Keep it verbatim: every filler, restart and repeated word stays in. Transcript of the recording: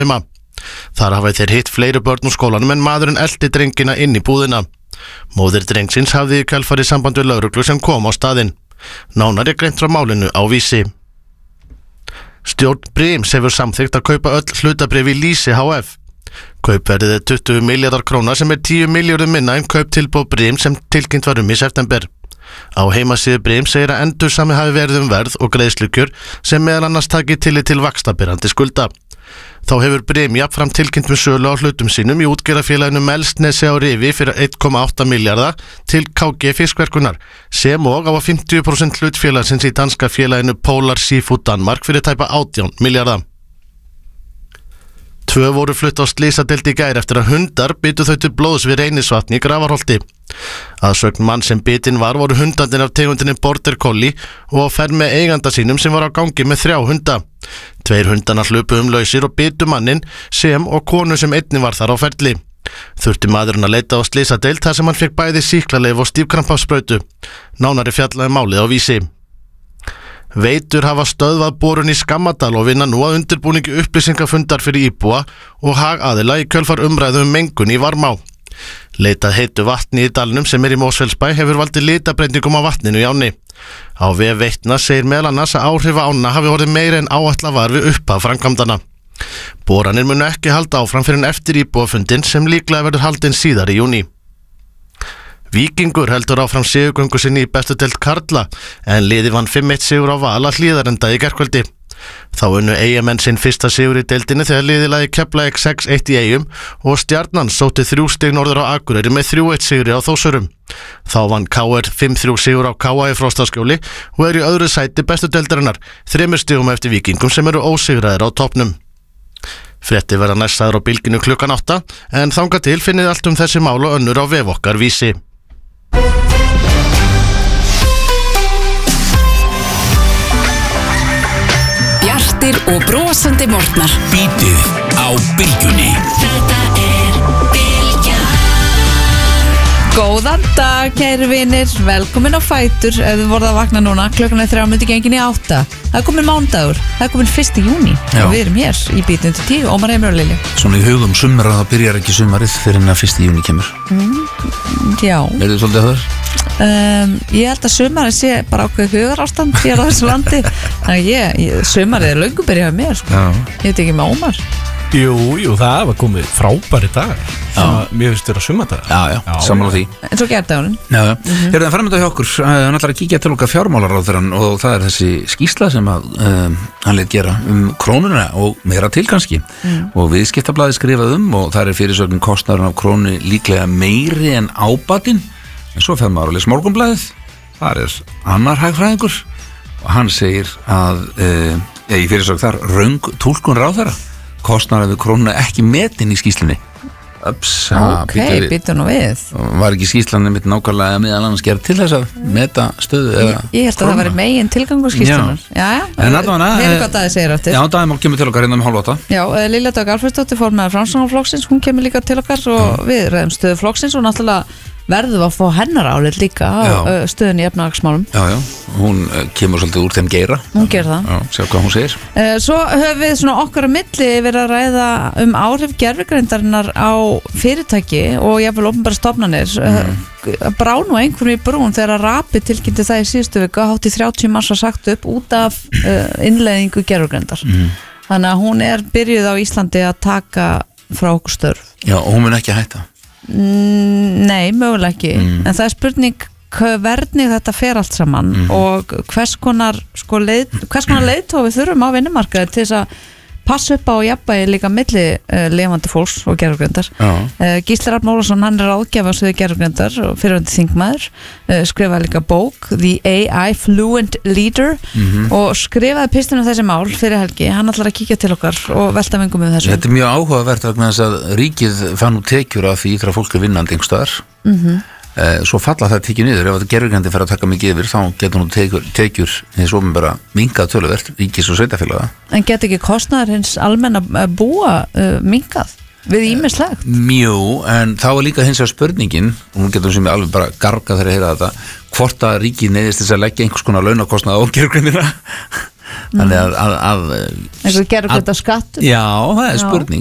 heima. Þar hafa þeir hitt fleiri börn úr skólanum en maðurinn elti drengina inn í búðina. Móðir drengsins hafði í kjölfarið samband við lögreglu sem kom á staðinn. Nánar er greint frá málinu á Vísi. Stjórn Brims hefur samþykkt að kaupa öll hlutabréf í Lýsi H F. Kaupverðið er tuttugu milljarðar króna sem er tíu milljörðum minna en kauptilboð Brims sem tilkynnt var um í september. Á heimasíðu Brims segir að endursami hafi verið um verð og greiðslukjör sem meðal annars taki tillit til vaxtabirandi skulda. Þá hefur Brim jafnframt tilkynnt með sölu á hlutum sínum í útgerðarfélaginu Melsnesi á Rifi fyrir einn komma átta milljarða til K G Fiskverkunar sem og á fimmtíu prósent hlutfélagsins í danska félaginu Polar Seafood Danmark fyrir tæpa átján milljarða. Tvö voru flutt á slysadeild í gær eftir að hundar bitu þau til blóðs við Reynisvatni í Grafarholti. Að sögn mann sem bitin var voru hundarnir af tegundinni Border Collie og á ferð með eiganda sínum sem var á gangi með þrjá hunda. Tveir hundana hlupu um lausir og bitu mannin sem og konu sem einnig var þar á ferli. Þurfti maðurinn að leita á slysadeild þar sem hann fekk bæði sýklalyf og stífkrampafsprautu. Nánari fjallaði málið á Vísi. Veitur hafa stöðvað borun í Skammadal og vinna nú að undirbúningi upplýsingafundar fyrir íbúa og hagaðila í kjölfar umræðu um mengun í Varmá. Leitað heitu vatni í dalnum sem er í Mosfellsbæ hefur valdið litabreytingum á vatninu í ánni. Á vef Veitna segir meðal annars að áhrif á ána hafi orðið meira en áætlað var við upphaf framkvæmdana. Boranir munu ekki halda áfram fyrir en eftir íbúafundin sem líklega verður haldinn síðar í júní. Víkingur heldur áfram sigurgöngu sinni í bestu deild karla en liðið vann fimm eitt sigur á Val að Hlíðarenda í gærkvöldi. Þá unnu Eyjamenn sinn fyrsta sigur í deildinni þegar liðið lagði Keflavík sex eitt í Eyjum og Stjarnan sótti þrjú stig norður á Akureyri með þrjú eitt sigri á Þórsurum. Þá vann K R fimm þrjú sigur á K A í Frostaskjóli og er í öðru sæti bestu deildarinnar, þremur stigum eftir Víkingum sem eru ósigraðir á toppnum. Frétti verða næstaður á Bylginu klukkan átta en þangað til finnið allt um þessi mál og önnur á vef okkar Vísi. Bjartir og brosandi morgnar. Bítið á Bylgjunni. Þetta er Bylgjan. Góðan dag, kæru vinir, velkomin á Fætur. Ef þið voruð að vakna núna, klukkan er þrjá mínútur gengin í átta. Það er komin mánudagur, það er komin fyrsta júní og við erum hér í Bítið til tíu, Ómar Heimir og Lilja. Svona í hugum sumar að það byrjar ekki sumarið fyrir en að fyrsta júní kemur. Mm, já. Er þið svolítið þar? Um, ég held að sumarið sé bara ákveð hugarástand hér á þessu landi. Þannig að ég, ég, sumarið er löngu byrjað mér, sko. Ég veit ekki með Ómar. Jú, jú, það var komið frábæri dag. Mér finnst þér að sumadagar. Já, já, já sammála því. En svo gerdagurinn. Já, já. Mm-hmm. Þegar það framönda hjá okkur, hann ætlar að kíkja til okkar fjármálaráðherrann og það er þessi skýrsla sem að um, hann lét gera um krónuna og meira til kannski. Mm. Og Viðskiptablaðið skrifað um og það er fyrirsögn kostnaðurinn af krónu líklega meiri en ábatinn. En svo fer maður að lesa Morgunblaðið. Það er annar hagfræðingur og hann segir að uh, ég fyrirsögn þar röng túlkun ráðherra. Kostnaður við krónuna ekki metin í skýslunni. Ups, ok, býttu nú við. Var ekki skýslan mitt nákvæmlega meðal annars gerð til þess að meta stöðu eða Ég, ég held að krónuna. Það væri megin tilgangur skýslunar. Já, já, en allavega við erum gott að þið segir eftir. Já, Daði Már kemur til okkar hérna um hálf átta. Já, Lilja Dögg Alfreðsdóttir formaður Framsóknarflokksins, hún kemur líka til okkar og við ræðum stöðu flokksins og náttúrulega verðum að fá hennar álit líka á stöðun í efnahagsmálum. Já, já, hún kemur svolítið úr þeim geira. Hún ger það. Já, sjá hvað hún segir. Svo höfum við svona okkar á milli verið að ræða um áhrif gervigreindarinnar á fyrirtæki og jafnvel opinbera stofnanir. Mm. Brá nú einhverjum í brún þegar að Rapi tilkynnti það í síðustu viku hátt í þrjátíu manns var sagt upp út af uh, innleiðingu gervigreindar. Mm. Þannig að hún er byrjuð á Íslandi að taka frá okkur störf. Já, og hún mun ekki hætta. Mm, nei, mögulega ekki mm. en það er spurning hvernig þetta fer allt saman mm. og hvers konar sko leið, hvers konar leiðtofi þurfum á vinnumarkaði til þess að passa upp á jafnvægi líka milli uh, lifandi fólks og gervigreindar. uh, Gísli Rafn Ólafsson, hann er ráðgjafi á sviði gervigreindar og fyrrverandi þingmaður, uh, skrifaði líka bók The A I Fluent Leader mm-hmm. og skrifaði pistin um þessi mál fyrir helgi. Hann ætlar að kíkja til okkar og velta vingum um þessu. Þetta er mjög áhugavert vegna þess að ríkið fann nú tekjur af því þegar fólk er vinnandi einhvers staðar. Mhm. Svo falla það tekið niður, ef þetta gervigreindi fer að taka mikið yfir, þá getur nú tekjur, tekjur hins opinbera minkað töluvert, ríkis og sveitafélaga. En getur ekki kostnaður hins almenn að búa uh, minkað við ýmislegt? Mjú, en þá er líka hins vegar spurningin, og hún getur sem ég alveg bara gargað þegar að heyra þetta, hvort að ríkið neyðist þess að leggja einhvers konar launakostnað á gervigreindina. Þannig að, að, að eins og gerur þetta skattur Já, það er Já. spurning